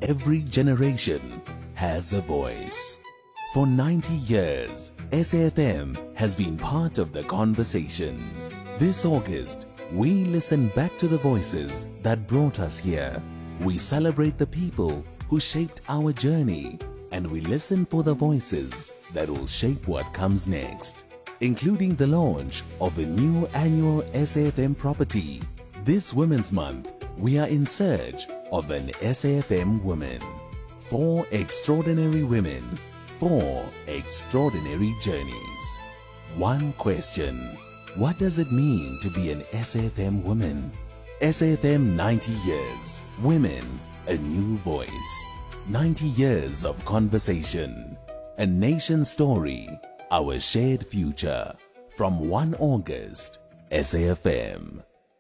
Every generation has a voice. For 90 years, SAFM has been part of the conversation. This August, we listen back to the voices that brought us here. We celebrate the people who shaped our journey, and we listen for the voices that will shape what comes next, including the launch of a new annual SAFM property. This Women's Month, we are in search of an SAFM woman. 4 extraordinary women, 4 extraordinary journeys. One question: what does it mean to be an SAFM woman? SAFM 90 years. Women, a new voice. 90 years of conversation. A nation story. Our shared future. From 1 August, SAFM.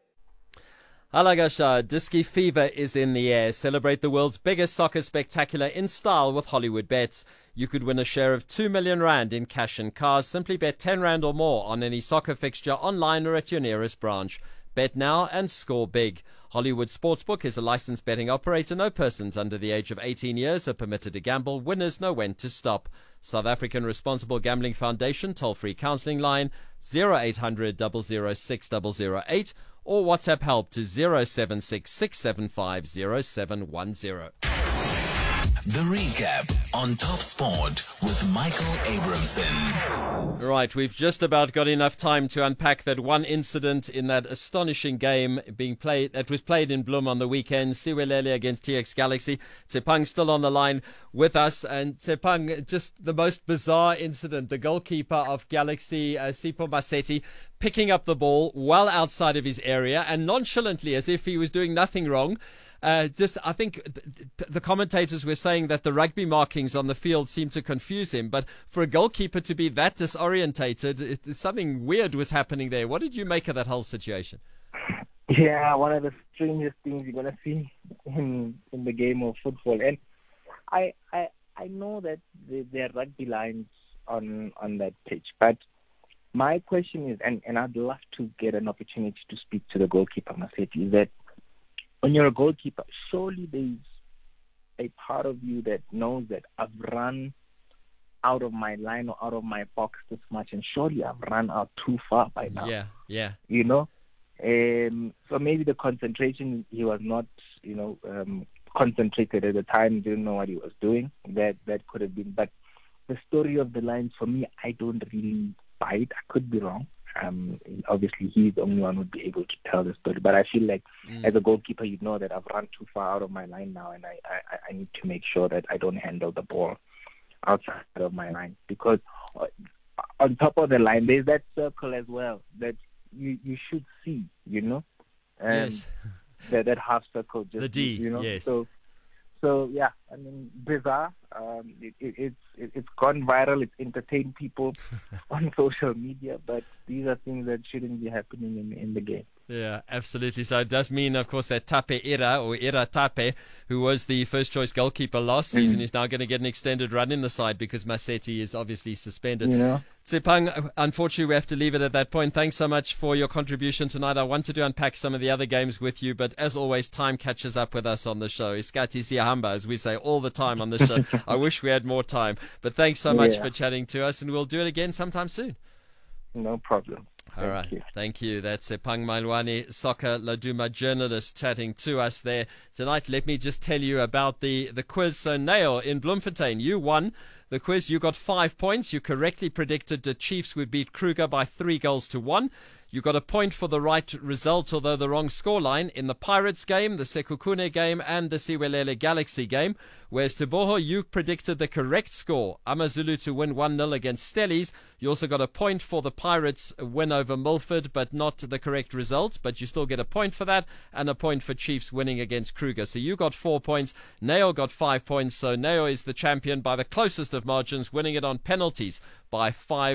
Halagasha, Diski Fever is in the air. Celebrate the world's biggest soccer spectacular in style with Hollywood Bets. You could win a share of 2 million rand in cash and cars. Simply bet 10 rand or more on any soccer fixture online or at your nearest branch. Bet now and score big. Hollywood Sportsbook is a licensed betting operator. No persons under the age of 18 years are permitted to gamble. Winners know when to stop. South African Responsible Gambling Foundation toll-free counselling line 0800 006 008 or WhatsApp help to 076 675 0710. The recap on Top Sport with Michael Abramson. Right, we've just about got enough time to unpack that one incident in that astonishing game that was played in Bloem on the weekend. Siwelele against TX Galaxy. Tsepang still on the line with us. And Tsepang, just the most bizarre incident. The goalkeeper of Galaxy, Sipho Maseti, picking up the ball well outside of his area and nonchalantly, as if he was doing nothing wrong. I think the commentators were saying that the rugby markings on the field seemed to confuse him, but for a goalkeeper to be that disorientated, something weird was happening there. What did you make of that whole situation? Yeah, one of the strangest things you're gonna see in the game of football, and I know that there are rugby lines on that pitch, but my question is, and I'd love to get an opportunity to speak to the goalkeeper, Maseti, is that when you're a goalkeeper, surely there's a part of you that knows that I've run out of my line or out of my box this much, and surely I've run out too far by now. Yeah. You know? So maybe the concentration, he was not, concentrated at the time, didn't know what he was doing. That could have been. But the story of the lines, for me, I don't really buy it. I could be wrong. Obviously, he's the only one who would be able to tell the story. But I feel like as a goalkeeper, you know that I've run too far out of my line now, and I need to make sure that I don't handle the ball outside of my line. Because on top of the line, there's that circle as well that you should see, Yes. That half circle. Just, the D, yes. So yeah, I mean, bizarre. It's gone viral. It's entertained people on social media, but these are things that shouldn't be happening in the game. Yeah, absolutely. So it does mean, of course, that Tape Ira, or Ira Tape, who was the first-choice goalkeeper last season, is now going to get an extended run in the side because Maseti is obviously suspended. Tsepang, unfortunately, we have to leave it at that point. Thanks so much for your contribution tonight. I wanted to unpack some of the other games with you, but as always, time catches up with us on the show. Iskati siyahamba, as we say all the time on the show. I wish we had more time, but thanks so much for chatting to us, and we'll do it again sometime soon. No problem. All right. Thank you. That's Sepang Mailwane, Soccer Laduma journalist, chatting to us there tonight. Let me just tell you about the quiz. So, Nail in Bloemfontein, you won the quiz. You got 5 points. You correctly predicted the Chiefs would beat Kruger by 3-1. You got a point for the right result, although the wrong scoreline, in the Pirates game, the Sekhukhune game, and the Siwelele Galaxy game. Whereas Teboho, you predicted the correct score, AmaZulu to win 1-0 against Stellies. You also got a point for the Pirates win over Milford, but not the correct result. But you still get a point for that, and a point for Chiefs winning against Kruger. So you got 4 points. Neo got 5 points. So Neo is the champion by the closest of margins, winning it on penalties by 5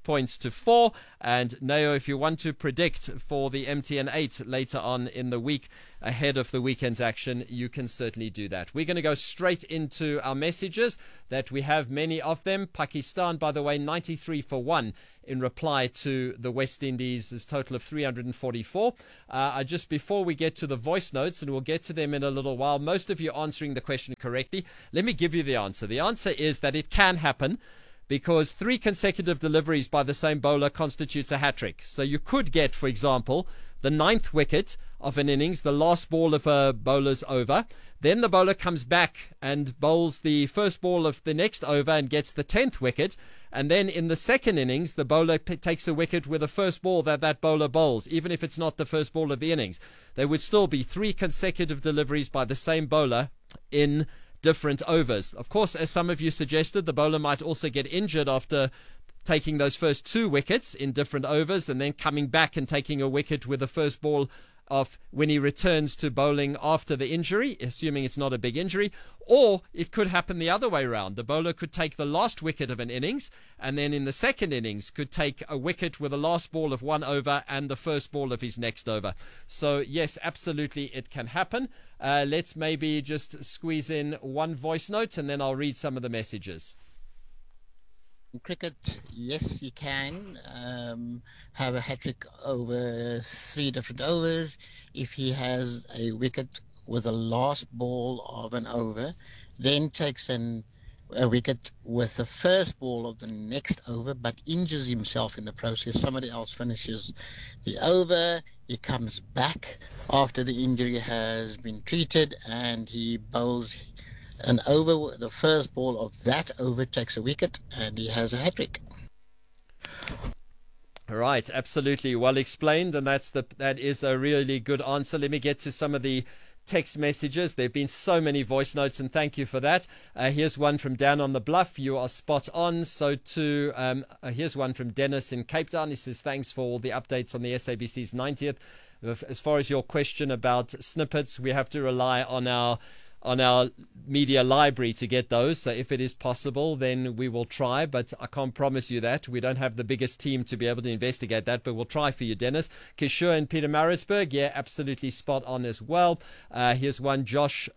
points to 4. And Neo, if you want to predict for the MTN 8 later on in the week, ahead of the weekend's action, you can certainly do that. We're going to go straight into our messages that we have many of them. Pakistan, by the way, 93 for 1 in reply to the West Indies' total of 344. Just before we get to the voice notes, and we'll get to them in a little while, most of you answering the question correctly. Let me give you the answer. The answer is that it can happen, because 3 consecutive deliveries by the same bowler constitutes a hat-trick. So you could get, for example, the 9th wicket of an innings, the last ball of a bowler's over. Then the bowler comes back and bowls the first ball of the next over and gets the 10th wicket. And then in the second innings, the bowler takes a wicket with the first ball that bowler bowls, even if it's not the first ball of the innings. There would still be 3 consecutive deliveries by the same bowler in different overs. Of course, as some of you suggested, the bowler might also get injured after taking those first 2 wickets in different overs and then coming back and taking a wicket with the first ball of when he returns to bowling after the injury, assuming it's not a big injury. Or it could happen the other way around. The bowler could take the last wicket of an innings and then in the second innings could take a wicket with the last ball of 1 over and the first ball of his next over. So yes, absolutely it can happen. Let's maybe just squeeze in one voice note and then I'll read some of the messages. In cricket, yes, you can have a hat-trick over 3 different overs. If he has a wicket with the last ball of an over, then takes a wicket with the first ball of the next over, but injures himself in the process. Somebody else finishes the over. He comes back after the injury has been treated and he bowls an over. The first ball of that over takes a wicket and he has a hat-trick. All right, absolutely well explained, and that is a really good answer. Let me get to some of the text messages. There have been so many voice notes, and thank you for that. Here's one from Dan on the Bluff. You are spot on. So too, here's one from Dennis in Cape Town. He says, thanks for all the updates on the SABC's 90th. As far as your question about snippets, we have to rely on our media library to get those. So if it is possible, then we will try, but I can't promise you that. We don't have the biggest team to be able to investigate that, but we'll try for you, Dennis. Kishore in Pietermaritzburg, yeah, absolutely spot on as well. Here's one, Josh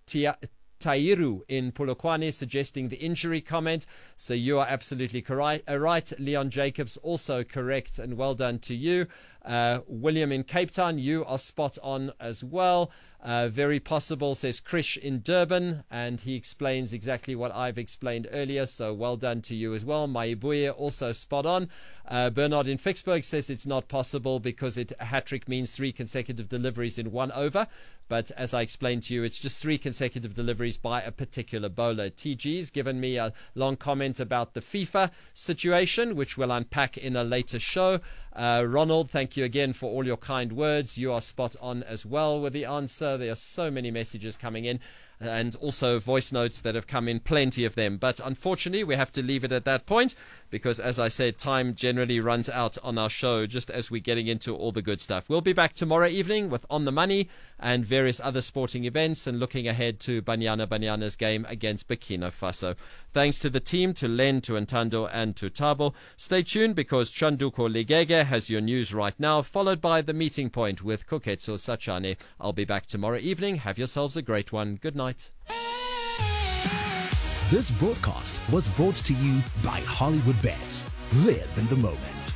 Tairu in Polokwane suggesting the injury comment. So you are absolutely correct. Right. Leon Jacobs also correct, and well done to you. William in Cape Town, you are spot on as well. Very possible, says Krish in Durban, and he explains exactly what I've explained earlier, so well done to you as well. Maibuye also spot on. Bernard in Vicksburg says it's not possible because a hat-trick means 3 consecutive deliveries in 1 over, but as I explained to you, it's just 3 consecutive deliveries by a particular bowler. TG's given me a long comment about the FIFA situation, which we'll unpack in a later show. Ronald, thank you again for all your kind words. You are spot on as well with the answer. There are so many messages coming in, and also voice notes that have come in, plenty of them. But unfortunately, we have to leave it at that point because, as I said, time generally runs out on our show just as we're getting into all the good stuff. We'll be back tomorrow evening with On the Money and various other sporting events and looking ahead to Banyana's game against Burkina Faso. Thanks to the team, to Len, to Ntando, and to Tabo. Stay tuned because Chanduko Ligege has your news right now, followed by The Meeting Point with Koketso Sachane. I'll be back tomorrow evening. Have yourselves a great one. Good night. This broadcast was brought to you by Hollywood Bets. Live in the moment.